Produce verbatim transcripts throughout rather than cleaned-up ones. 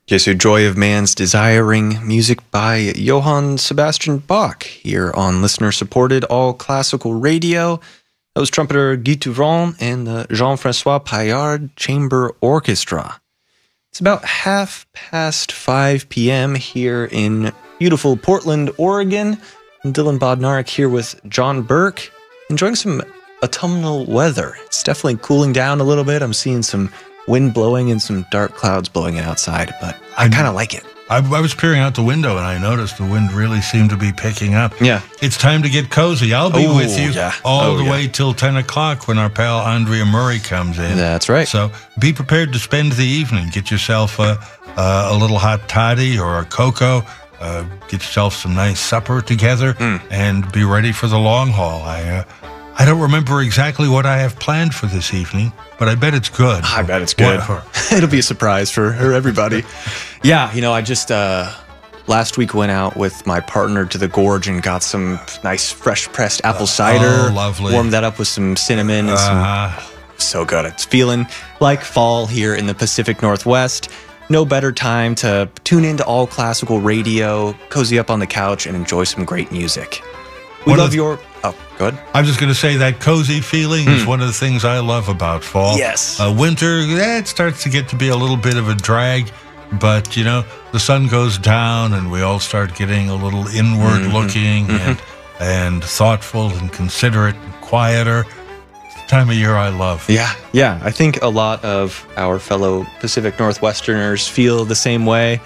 Okay, so Joy of Man's Desiring, music by Johann Sebastian Bach, here on listener-supported all-classical radio. That was trumpeter Guy Touvrant and the Jean-Francois Paillard Chamber Orchestra. It's about half past five p.m. here in beautiful Portland, Oregon. I'm Dylan Bodnarik here with John Burke, enjoying some autumnal weather. It's definitely cooling down a little bit. I'm seeing some wind blowing and some dark clouds blowing outside, but I kind of like it. I, I was peering out the window and I noticed the wind really seemed to be picking up. Yeah. It's time to get cozy. I'll be Ooh, with you yeah. all oh, the yeah. way till ten o'clock when our pal Andrea Murray comes in. That's right. So be prepared to spend the evening. Get yourself a, a, a little hot toddy or a cocoa. Uh, get yourself some nice supper together mm. and be ready for the long haul. I, uh, I don't remember exactly what I have planned for this evening, but I bet it's good. I bet it's good. What? It'll be a surprise for her, everybody. Yeah, you know, I just uh, last week went out with my partner to the Gorge and got some nice fresh pressed apple cider. Oh, lovely. Warmed that up with some cinnamon and uh-huh. some. Oh, so good. It's feeling like fall here in the Pacific Northwest. No better time to tune into all classical radio, cozy up on the couch, and enjoy some great music. We One love the, your... Oh, go ahead. I'm just going to say that cozy feeling mm. is one of the things I love about fall. Yes. Uh, winter, eh, it starts to get to be a little bit of a drag, but, you know, the sun goes down and we all start getting a little inward mm-hmm. looking mm-hmm. and and thoughtful and considerate and quieter. It's the time of year I love. Yeah, yeah. I think a lot of our fellow Pacific Northwesterners feel the same way.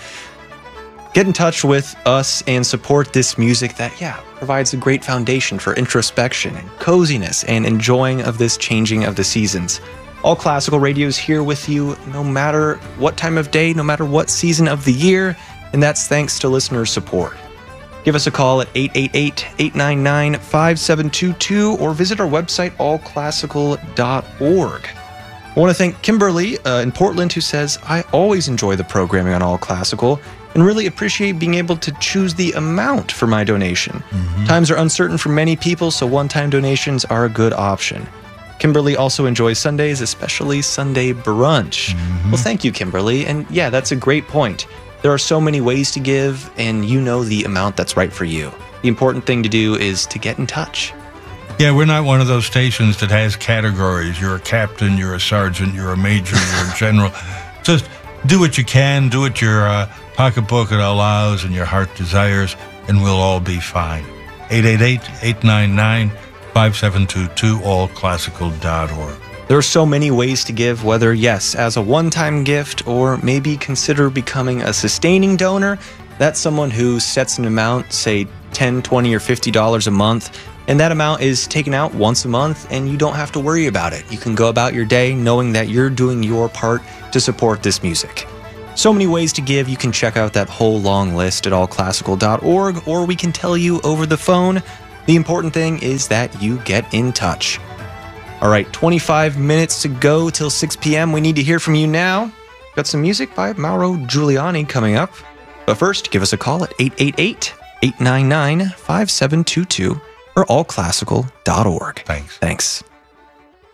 Get in touch with us and support this music that, yeah, provides a great foundation for introspection and coziness and enjoying of this changing of the seasons. All Classical Radio is here with you no matter what time of day, no matter what season of the year, and that's thanks to listener support. Give us a call at eight eight eight, eight nine nine, five seven two two or visit our website, all classical dot org. I want to thank Kimberly uh, in Portland who says, I always enjoy the programming on All Classical and really appreciate being able to choose the amount for my donation. Mm-hmm. Times are uncertain for many people, so one-time donations are a good option. Kimberly also enjoys Sundays, especially Sunday brunch. Mm-hmm. Well, thank you, Kimberly. And yeah, that's a great point. There are so many ways to give, and you know the amount that's right for you. The important thing to do is to get in touch. Yeah, we're not one of those stations that has categories. You're a captain, you're a sergeant, you're a major, you're a general. Just do what you can, do what your uh, pocketbook allows and your heart desires, and we'll all be fine. eight eight eight, eight nine nine, five seven two two, all classical dot org. There are so many ways to give, whether, yes, as a one-time gift or maybe consider becoming a sustaining donor. That's someone who sets an amount, say ten, twenty, or fifty dollars a month, and that amount is taken out once a month and you don't have to worry about it. You can go about your day knowing that you're doing your part to support this music. So many ways to give. You can check out that whole long list at all classical dot org, or we can tell you over the phone. The important thing is that you get in touch. All right, twenty-five minutes to go till six p.m. We need to hear from you now. Got some music by Mauro Giuliani coming up. But first, give us a call at eight eight eight, eight nine nine, five seven two two or all classical dot org. Thanks. Thanks.